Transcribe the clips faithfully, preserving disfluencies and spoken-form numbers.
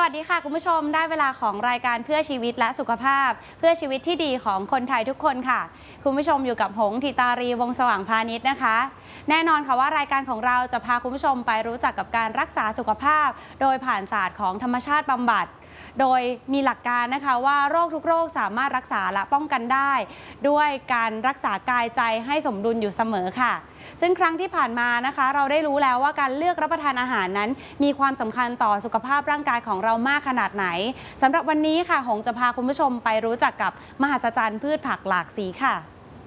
วัสดีค่ะคุณผู้ชมได้เวลาของรายการเพื่อชีวิตและสุขภาพเพื่อชีวิตที่ดีของคนไทยทุกคนค่ะคุณผู้ชมอยู่กับหงส์ธิตารีวงศ์สว่างพาณิชย์นะคะแน่นอนค่ะว่ารายการของเราจะพาคุณผู้ชมไปรู้จักกับการรักษาสุขภาพโดยผ่านศาสตร์ของธรรมชาติบำบัดโดยมีหลักการนะคะว่าโรคทุกโรคสามารถรักษาและป้องกันได้ด้วยการรักษากายใจให้สมดุลอยู่เสมอค่ะซึ่งครั้งที่ผ่านมานะคะเราได้รู้แล้วว่าการเลือกรับประทานอาหารนั้นมีความสำคัญต่อสุขภาพร่างกายของเรามากขนาดไหนสำหรับวันนี้ค่ะหงจะพาคุณผู้ชมไปรู้จักกับมหัศจรรย์พืชผักหลากสีค่ะ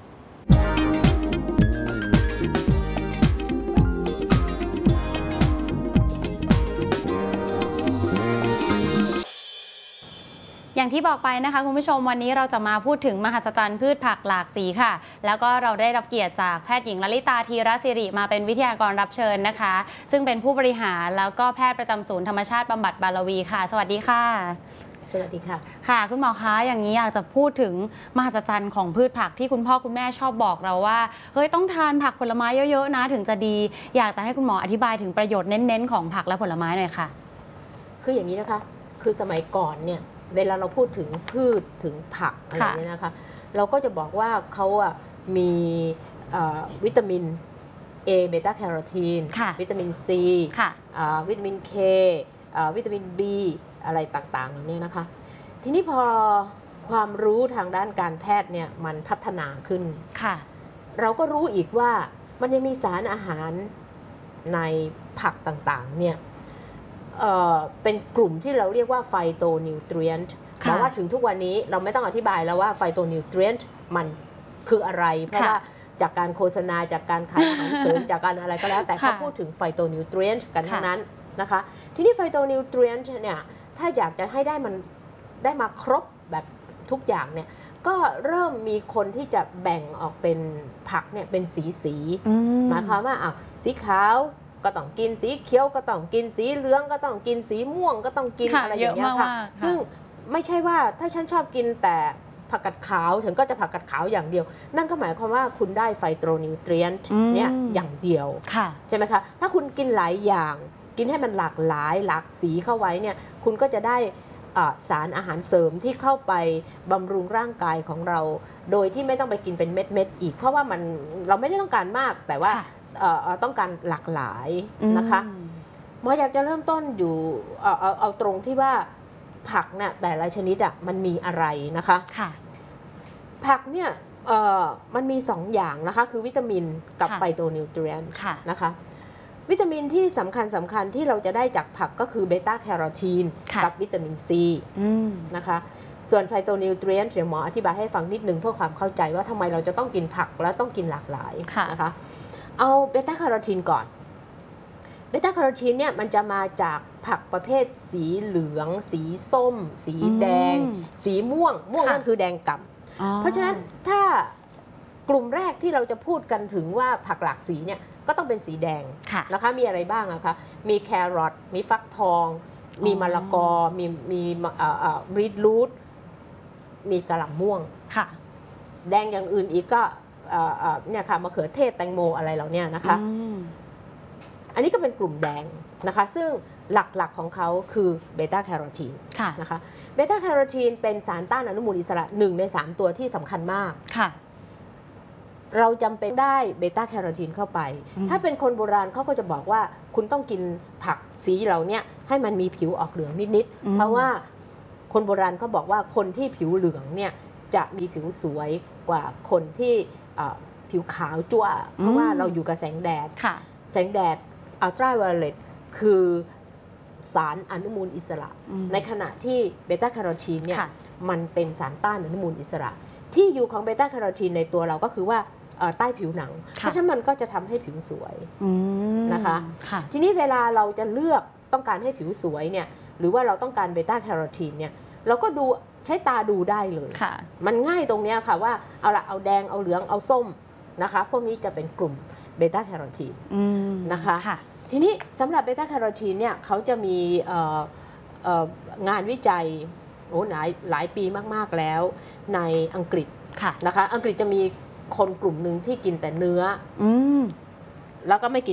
อย่างที่บอกไปนะคะคุณผู้ชมวันนี้เราจะมาพูดถึงมหัศจรรย์พืชผักหลากสีค่ะแล้วก็เราได้รับเกียรติจากแพทย์หญิงลลิตาธีรศิริมาเป็นวิทยากรรับเชิญนะคะซึ่งเป็นผู้บริหารแล้วก็แพทย์ประจำศูนย์ธรรมชาติบำบัดบารวีค่ะสวัสดีค่ะสวัสดีค่ะค่ะคุณหมอคะอย่างนี้อยากจะพูดถึงมหัศจรรย์ของพืชผักที่คุณพ่อคุณแม่ชอบบอกเราว่าเฮ้ยต้องทานผักผลไม้เยอะๆนะถึงจะดีอยากจะให้คุณหมออธิบายถึงประโยชน์เน้นๆของผักและผลไม้หน่อยค่ะคืออย่างนี้นะคะคือสมัยก่อนเนี่ยเวลาเราพูดถึงพืชถึงผักอะไรเนี่ยนะคะเราก็จะบอกว่าเขาอ่ะมีวิตามิน A เบต้าแคโรทีนวิตามิน C วิตามิน K วิตามิน B อะไรต่างๆเนี่ยนะคะทีนี้พอความรู้ทางด้านการแพทย์เนี่ยมันพัฒนาขึ้นเราก็รู้อีกว่ามันยังมีสารอาหารในผักต่างๆเนี่ยเอ่อเป็นกลุ่มที่เราเรียกว่าไฟโตนิวทรีนต์แต่ว่าถึงทุกวันนี้เราไม่ต้องอธิบายแล้วว่าไฟโตนิวทรีนต์มันคืออะไรเพราะว่าจากการโฆษณาจากการขายอาหารเสริมจากการอะไรก็แล้วแต่เขาพูดถึงไฟโตนิวทรีนต์กันทั้งนั้นนะคะทีนี้ไฟโตนิวทรีนต์เนี่ยถ้าอยากจะให้ได้มันได้มาครบแบบทุกอย่างเนี่ยก็เริ่มมีคนที่จะแบ่งออกเป็นผักเนี่ยเป็นสีสีหมายความว่าอ้าวสีขาวก็ต้องกินสีเขียวก็ต้องกินสีเหลืองก็ต้องกินสีม่วงก็ต้องกินอะไรอย่างเงี้ยค่ะซึ่งไม่ใช่ว่าถ้าฉันชอบกินแต่ผักกาดขาวฉันก็จะผักกาดขาวอย่างเดียวนั่นก็หมายความว่าคุณได้ไฟโตนิวทรีนต์เนี่ยอย่างเดียวใช่ไหมคะถ้าคุณกินหลายอย่างกินให้มันหลากหลายหลากสีเข้าไว้เนี่ยคุณก็จะได้สารอาหารเสริมที่เข้าไปบำรุงร่างกายของเราโดยที่ไม่ต้องไปกินเป็นเม็ดๆอีกเพราะว่ามันเราไม่ได้ต้องการมากแต่ว่าต้องการหลากหลายนะคะหมออยากจะเริ่มต้นอยู่เอาเอาเอาตรงที่ว่าผักเนี่ยแต่ละชนิดอ่ะมันมีอะไรนะคะผักเนี่ยมันมีสองอย่างนะคะคือวิตามินกับไฟโตนิวทรีนต์นะคะวิตามินที่สำคัญสำคัญที่เราจะได้จากผักก็คือเบต้าแคโรทีนกับวิตามินซีนะคะส่วนไฟโตนิวทรีนต์เดี๋ยวหมออธิบายให้ฟังนิดนึงเพื่อความเข้าใจว่าทำไมเราจะต้องกินผักแล้วต้องกินหลากหลายนะคะเอาเบต้าแคโรทีนก่อนเบต้าแคโรทีนเนี่ยมันจะมาจากผักประเภทสีเหลืองสีส้มสีแดงสีม่วงม่วงนั่นคือแดงก่ำเพราะฉะนั้นถ้ากลุ่มแรกที่เราจะพูดกันถึงว่าผักหลากสีเนี่ยก็ต้องเป็นสีแดงนะคะมีอะไรบ้างอะคะมีแครอทมีฟักทองมีมะละกอมีมีบรีทรูทมีกะหล่ำม่วงแดงอย่างอื่นอีกก็เนี่ยค่ะมะเขือเทศแตงโมอะไรเหล่านี้นะคะอันนี้ก็เป็นกลุ่มแดงนะคะซึ่งหลักๆของเขาคือเบต้าแคโรทีนนะคะเบต้าแคโรทีนเป็นสารต้านอนุมูลอิสระหนึ่งในสามตัวที่สำคัญมากเราจำเป็นได้เบต้าแคโรทีนเข้าไปถ้าเป็นคนโบราณเขาก็จะบอกว่าคุณต้องกินผักสีเหล่านี้ให้มันมีผิวออกเหลืองนิดๆเพราะว่าคนโบราณเขาบอกว่าคนที่ผิวเหลืองเนี่ยจะมีผิวสวยกว่าคนที่ผิวขาวจั่วเพราะว่าเราอยู่กับแสงแดดแสงแดดอัลตราไวโอเลตคือสารอนุมูลอิสระในขณะที่เบต้าแคโรทีนเนี่ยมันเป็นสารต้านอนุมูลอิสระที่อยู่ของเบต้าแคโรทีนในตัวเราก็คือว่าใต้ผิวหนังเพราะฉะนั้นมันก็จะทำให้ผิวสวยนะคะทีนี้เวลาเราจะเลือกต้องการให้ผิวสวยเนี่ยหรือว่าเราต้องการเบต้าแคโรทีนเนี่ยเราก็ดูใช้ตาดูได้เลยมันง่ายตรงนี้ค่ะว่าเอาละเอาแดงเอาเหลืองเอาส้มนะคะพวกนี้จะเป็นกลุ่มเบต้าแคโรทีนนะคะทีนี้สำหรับเบต้าแคโรทีนเนี่ยเขาจะมีงานวิจัยโอ้หลายหลายปีมากๆแล้วในอังกฤษนะคะอังกฤษจะมีคนกลุ่มหนึ่งที่กินแต่เนื้อแล้วก็ไม่กินผัก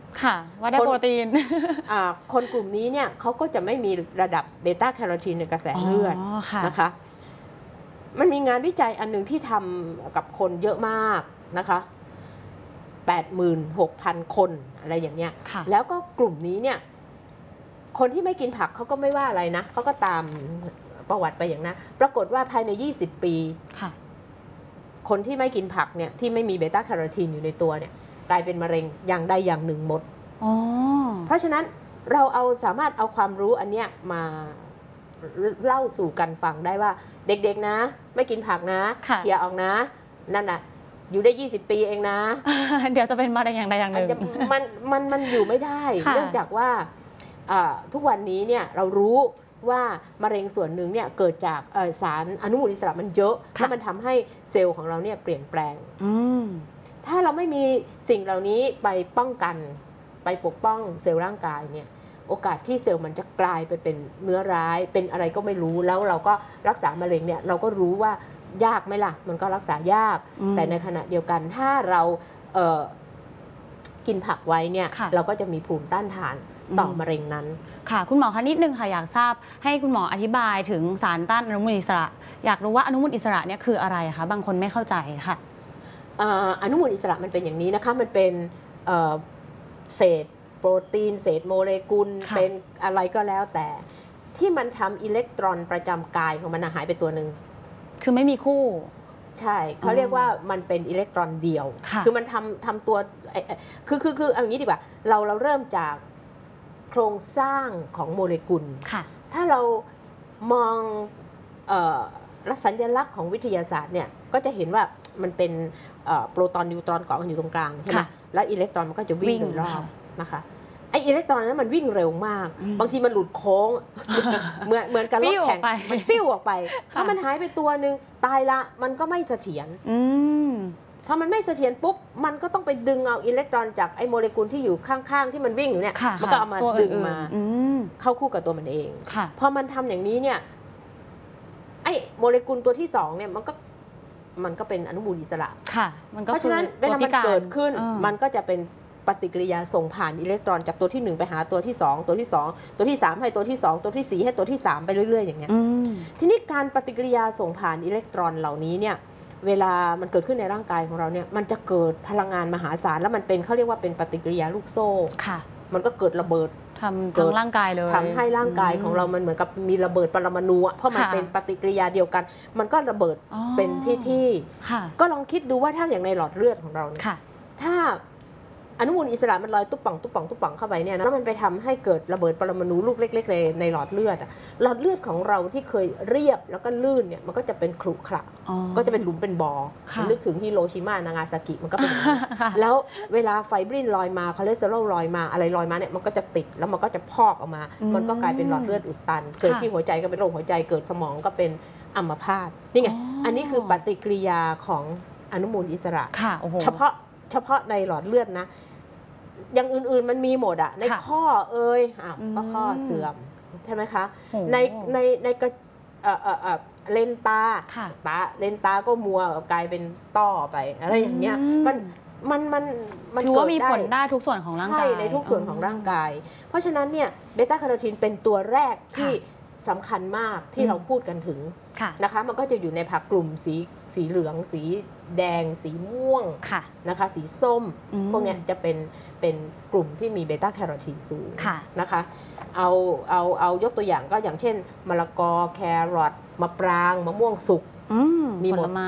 ค่ะว่าได้โปรตีนอ่าคนกลุ่มนี้เนี่ยเขาก็จะไม่มีระดับเบต้าแคโรทีนในกระแสเลือดอ๋อค่ะนะคะมันมีงานวิจัยอันหนึ่งที่ทำกับคนเยอะมากนะคะ แปดหมื่นหกพัน คนอะไรอย่างเงี้ยค่ะแล้วก็กลุ่มนี้เนี่ยคนที่ไม่กินผักเขาก็ไม่ว่าอะไรนะเขาก็ตามประวัติไปอย่างนั้นปรากฏว่าภายในยี่สิบปีค่ะคนที่ไม่กินผักเนี่ยที่ไม่มีเบต้าแคโรทีนอยู่ในตัวเนี่ยกลายเป็นมะเร็งอย่างใดอย่างหนึ่งหมดอ๋อเพราะฉะนั้นเราเอาสามารถเอาความรู้อันเนี้ยมาเล่าสู่กันฟังได้ว่าเด็กๆนะไม่กินผักนะค่ะเคลียร์ออกนะนั่นน่ะอยู่ได้ยี่สิบปีเองนะเดี๋ยวจะเป็นมะเร็งอย่างใดอย่างหนึ่งมันมันมันอยู่ไม่ได้ค่ะเนื่องจากว่าอ่าทุกวันนี้เนี่ยเรารู้ว่ามะเร็งส่วนหนึ่งเนี่ยเกิดจากเอ่อสารอนุมูลอิสระมันเยอะแล้วมันทำให้เซลล์ของเราเนี่ยเปลี่ยนแปลงอืมถ้าเราไม่มีสิ่งเหล่านี้ไปป้องกันไปปกป้องเซลล์ร่างกายเนี่ยโอกาสที่เซลล์มันจะกลายไปเป็นเนื้อร้ายเป็นอะไรก็ไม่รู้แล้วเราก็รักษามะเร็งเนี่ยเราก็รู้ว่ายากไหมล่ะมันก็รักษายากอืมแต่ในขณะเดียวกันถ้าเราเอ่อกินผักไว้เนี่ยค่ะเราก็จะมีภูมิต้านทานต่ออมมะเร็งนั้นค่ะคุณหมอคะนิดนึงค่ะอยากทราบให้คุณหมออธิบายถึงสารต้านอนุมูลอิสระ อยากรู้ว่าอนุมูลอิสระเนี่ยคืออะไรคะบางคนไม่เข้าใจค่ะเอ่ออนุมูลอิสระมันเป็นอย่างนี้นะคะมันเป็นเอ่อเศษโปรตีน เศษโมเลกุลค่ะเป็นอะไรก็แล้วแต่ที่มันทำอิเล็กตรอนประจำกายของมันน่ะหายไปตัวหนึ่งคือไม่มีคู่ใช่เขาเรียกว่ามันเป็นอิเล็กตรอนเดียวค่ะอมันทำทำตัวไอ้ไอ้คือคือคือเอาอย่างนี้ดีกว่าเราเราเริ่มจากโครงสร้างของโมเลกุลค่ะถ้าเรามองเอ่อสัญลักษณ์ของวิทยาศาสตร์เนี่ยก็จะเห็นว่ามันเป็นเอ่อโปรตอนนิวตรอนเกาะกันอยู่ตรงกลางใช่ไหมค่ะแล้วอิเล็กตรอนมันก็จะวิ่งวิ่งโดยรอบค่ะนะคะไออิเล็กตรอนนั้นมันวิ่งเร็วมากอืมบางทีมันหลุดโค้ง เหมือนเหมือนกับรถแข่งฟิวออกไปมันฟิวออกไปค่ะถ้ามันหายไปตัวหนึ่งตายละมันก็ไม่เสถียรอืมพอมันไม่เสถียรปุ๊บมันก็ต้องไปดึงเอาอิเล็กตรอนจากไอโมเลกุลที่อยู่ข้างๆที่มันวิ่งอยู่เนี่ยค่ะมัก็เอามาตัวดึงอื่นๆมาอืมเข้าคู่กับตัวมันเองค่ะพอมันทำอย่างนี้เนี่ยไอโมเลกุลตัวที่สองเนี่ยมันก็มันก็เป็นอนุมูลอิสระค่ะ มันก็เพราะฉะนั้นคือเวลามันตัวพิารเกิดขึ้นอ่ามันก็จะเป็นปฏิกิริยาส่งผ่านอิเล็กตรอนจากตัวที่หนึ่งไปหาตัวที่สองตัวที่สองตัวที่สามให้ตัวที่สองตัวที่สี่ให้ตัวที่สามไปเรื่อยๆอย่างเงี้ยอืมทีนี้การปฏิกิริยาส่งผ่านอิเล็กตรอนเหล่านี้เนี่ยเวลามันเกิดขึ้นในร่างกายของเราเนี่ยมันจะเกิดพลังงานมหาศาลแล้วมันเป็นเขาเรียกว่าเป็นปฏิกิริยาลูกโซ่ค่ะมันก็เกิดระเบิดทำทั้งร่างกายเลยทำให้ร่างกายของเรามันเหมือนกับมีระเบิดปรมาณูอะเพราะมันค่ะเป็นปฏิกิริยาเดียวกัน มันก็ระเบิดอ๋อเป็นที่ที่ค่ะก็ลองคิดดูว่าถ้าอย่างในหลอดเลือดของเราเนี่ยค่ะถ้าอนุมูลอิสระมันลอยตุ๊บป่องตุ๊บป่องตุ๊บป่องเข้าไปเนี่ยนะแล้วมันไปทำให้เกิดระเบิดปรมาณูลูกเล็กๆเลยในหลอดเลือดอะหลอดเลือดของเราที่เคยเรียบแล้วก็ลื่นเนี่ยมันก็จะเป็นขรุขระอ๋อก็จะเป็นหลุมเป็นบ่อค่ะนึกถึงฮิโรชิมานางาซากิมันก็เป็นอย่างนั้นค่ะแล้วเวลาไฟบรินลอยมาคอเลสเตอรอลลอยมาอะไรลอยมาเนี่ยมันก็จะติดแล้วมันก็จะพอกออกมาอืมมันก็กลายเป็นหลอดเลือดอุดตัน เกิดค่ะที่หัวใจก็เป็นโรคหัวใจเกิดสมองก็เป็นอัมพาตนี่ไงอ๋ออัอันนี้คือปฏิกิริยาของอนุมูลอิสระค่ะ โอ้โหเฉพาะเฉพาะในหลอดเลือดนะอย่างอื่นๆมันมีหมดอะในค่ะข้อเอ่ยอ้าวอืมก็ข้อเสื่อมใช่ไหมคะโอ้โหในในในกระเอ่อเอ่อเอ่อเลนตาค่ะตาเลนตาก็มัวกลายเป็นต้อไปอะไรอย่างเงี้ยอืมมันมันมันมันถือว่ามีเกิดผลได้ทุกส่วนของร่างกายใช่ในทุกส่วนของร่างกาย เพราะฉะนั้นเนี่ยเบต้าแคโรทีนเป็นตัวแรกที่สำคัญมากที่อืมเราพูดกันถึงค่ะนะคะมันก็จะอยู่ในผักกลุ่มสีสีเหลือง สีแดง สีม่วงค่ะนะคะสีส้มอืมพวกเนี้ยจะเป็นเป็นกลุ่มที่มีเบต้าแคโรทีนสูงค่ะนะคะเอาเอาเอายกตัวอย่างก็อย่างเช่นมะละกอแครอทมะปรางมะม่วงสุกอืมมีหมดผลไม้